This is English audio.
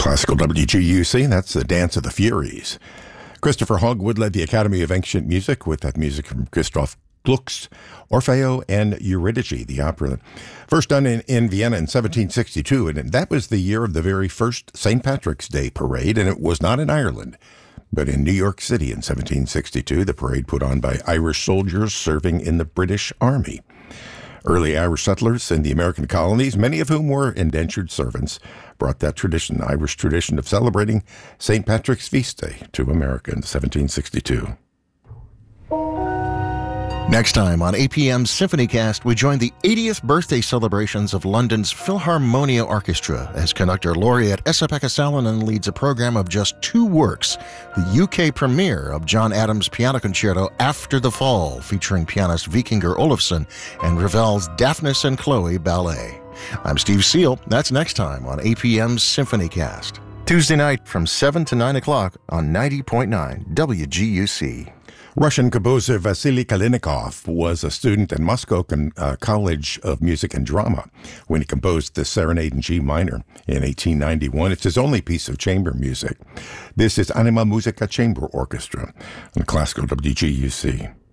Classical WGUC, that's the Dance of the Furies. Christopher Hogwood led the Academy of Ancient Music with that music from Christoph Gluck's Orfeo and Eurydice, the opera. First done in Vienna in 1762, and that was the year of the very first St. Patrick's Day parade, and it was not in Ireland, but in New York City in 1762, the parade put on by Irish soldiers serving in the British Army. Early Irish settlers in the American colonies, many of whom were indentured servants, brought that tradition, the Irish tradition of celebrating St. Patrick's Feast Day to America in 1762. Next time on APM's SymphonyCast, we join the 80th birthday celebrations of London's Philharmonia Orchestra as conductor laureate Esa-Pekka Salonen leads a program of just 2 works, the UK premiere of John Adams' Piano Concerto After the Fall, featuring pianist Vikingur Olafsson, and Ravel's Daphnis and Chloe Ballet. I'm Steve Seal. That's next time on APM's SymphonyCast. Tuesday night from 7 to 9 o'clock on 90.9 WGUC. Russian composer Vasily Kalinikov was a student at Moscow College of Music and Drama when he composed the Serenade in G minor in 1891. It's his only piece of chamber music. This is Anima Musica Chamber Orchestra on Classical WGUC.